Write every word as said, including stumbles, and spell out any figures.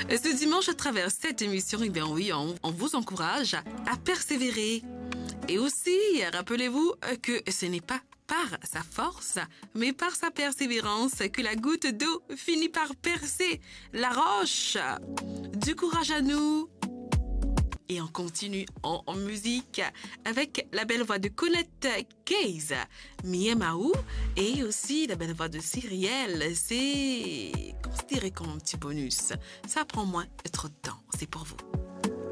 Ce dimanche, à travers cette émission, eh bien oui, on, on vous encourage à persévérer. Et aussi, rappelez-vous que ce n'est pas par sa force, mais par sa persévérance que la goutte d'eau finit par percer la roche. Du courage à nous. Et on continue en, en musique avec la belle voix de Colette Case, Miemaou, et aussi la belle voix de Cyrielle. C'est considéré comme un petit bonus. Ça prend moins de trop de temps. C'est pour vous.